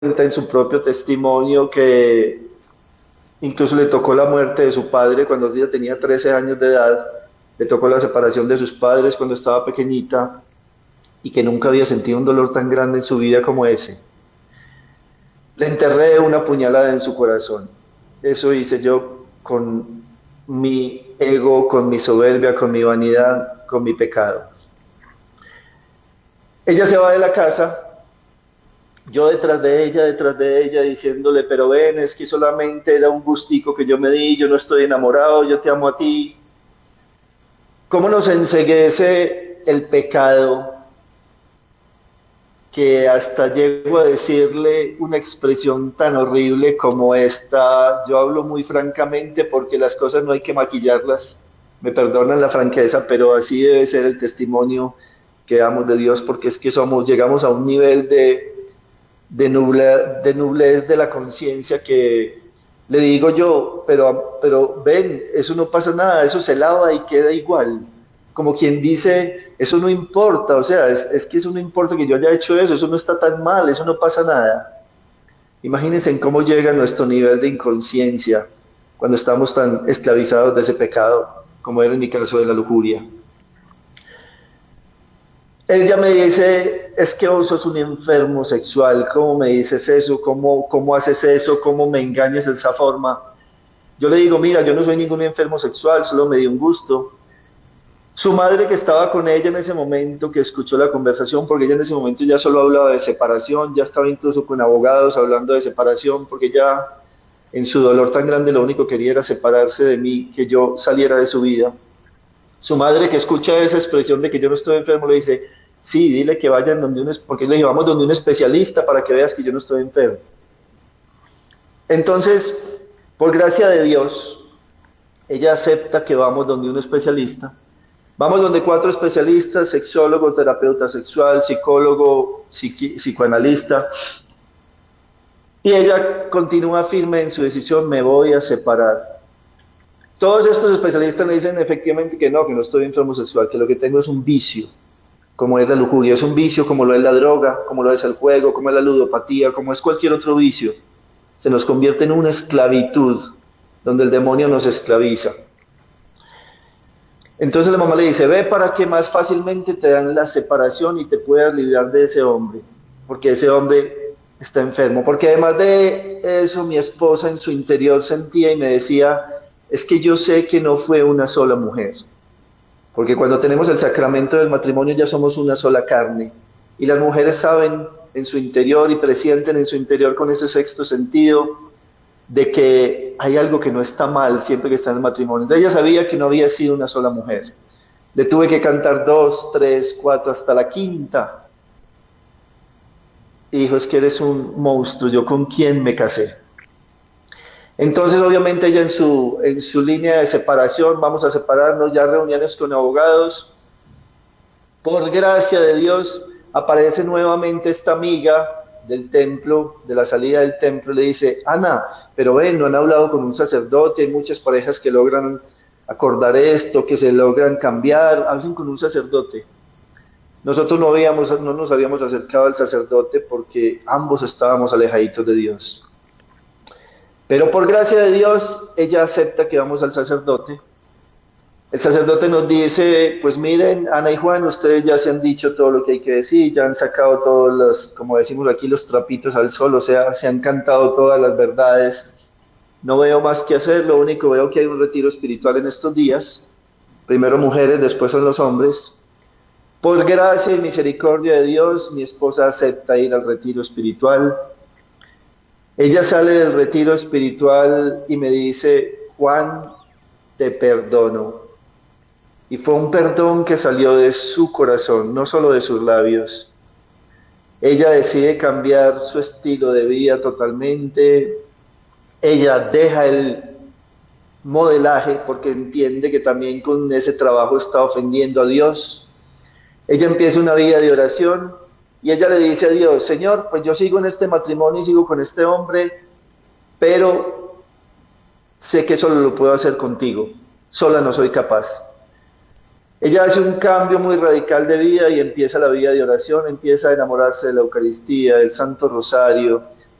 cuenta en su propio testimonio que incluso le tocó la muerte de su padre cuando ella tenía 13 años de edad, le tocó la separación de sus padres cuando estaba pequeñita y que nunca había sentido un dolor tan grande en su vida como ese. Le enterré una puñalada en su corazón. Eso hice yo con mi ego, con mi soberbia, con mi vanidad, con mi pecado. Ella se va de la casa, yo detrás de ella, diciéndole, pero ven, es que solamente era un gustico que yo me di, yo no estoy enamorado, yo te amo a ti. ¿Cómo nos enceguece el pecado que hasta llego a decirle una expresión tan horrible como esta? Yo hablo muy francamente porque las cosas no hay que maquillarlas, me perdonan la franqueza, pero así debe ser el testimonio que damos de Dios, porque es que llegamos a un nivel de nublez de la conciencia que le digo yo, pero ven, eso no pasa nada, eso se lava y queda igual. Como quien dice, eso no importa, o sea, es que eso no importa que yo haya hecho eso no está tan mal, eso no pasa nada. Imagínense en cómo llega nuestro nivel de inconsciencia cuando estamos tan esclavizados de ese pecado, como era en mi caso de la lujuria. Él ya me dice, es que vos sos un enfermo sexual, ¿cómo me dices eso? ¿Cómo haces eso? ¿Cómo me engañas de esa forma? Yo le digo, mira, yo no soy ningún enfermo sexual, solo me dio un gusto. Su madre que estaba con ella en ese momento, que escuchó la conversación, porque ella en ese momento ya solo hablaba de separación, ya estaba incluso con abogados hablando de separación, porque ya en su dolor tan grande lo único que quería era separarse de mí, que yo saliera de su vida. Su madre que escucha esa expresión de que yo no estoy enfermo le dice, sí, dile que vayan porque le llevamos donde un especialista para que veas que yo no estoy enfermo. Entonces, por gracia de Dios, ella acepta que vamos donde un especialista. Vamos donde 4 especialistas, sexólogo, terapeuta sexual, psicólogo, psicoanalista, y ella continúa firme en su decisión, me voy a separar. Todos estos especialistas me dicen efectivamente que no estoy enfermo sexual, que lo que tengo es un vicio, como es la lujuria, es un vicio como lo es la droga, como lo es el juego, como es la ludopatía, como es cualquier otro vicio. Se nos convierte en una esclavitud, donde el demonio nos esclaviza. Entonces la mamá le dice, ve para que más fácilmente te dan la separación y te puedas librar de ese hombre, porque ese hombre está enfermo. Porque además de eso, mi esposa en su interior sentía y me decía, es que yo sé que no fue una sola mujer. Porque cuando tenemos el sacramento del matrimonio ya somos una sola carne. Y las mujeres saben en su interior y presienten en su interior con ese sexto sentido de que hay algo que no está mal siempre que está en el matrimonio. Entonces ella sabía que no había sido una sola mujer. Le tuve que cantar 2, 3, 4, hasta la quinta. Y dijo, es que eres un monstruo, ¿yo con quién me casé? Entonces, obviamente, ella en su línea de separación, vamos a separarnos, ya reuniones con abogados. Por gracia de Dios, aparece nuevamente esta amiga del templo, de la salida del templo, le dice, Ana, pero ven, no han hablado con un sacerdote, hay muchas parejas que logran acordar esto, que se logran cambiar, hablen con un sacerdote. Nosotros no nos habíamos acercado al sacerdote porque ambos estábamos alejaditos de Dios. Pero por gracia de Dios, ella acepta que vamos al sacerdote. El sacerdote nos dice, pues miren, Ana y Juan, ustedes ya se han dicho todo lo que hay que decir, ya han sacado todos los, como decimos aquí, los trapitos al sol, o sea, se han cantado todas las verdades. No veo más que hacer, lo único veo que hay un retiro espiritual en estos días. Primero mujeres, después son los hombres. Por gracia y misericordia de Dios, mi esposa acepta ir al retiro espiritual. Ella sale del retiro espiritual y me dice, Juan, te perdono. Y fue un perdón que salió de su corazón, no solo de sus labios. Ella decide cambiar su estilo de vida totalmente. Ella deja el modelaje porque entiende que también con ese trabajo está ofendiendo a Dios. Ella empieza una vida de oración y ella le dice a Dios, Señor, pues yo sigo en este matrimonio y sigo con este hombre, pero sé que solo lo puedo hacer contigo, sola no soy capaz. Ella hace un cambio muy radical de vida y empieza la vida de oración, empieza a enamorarse de la Eucaristía, del Santo Rosario,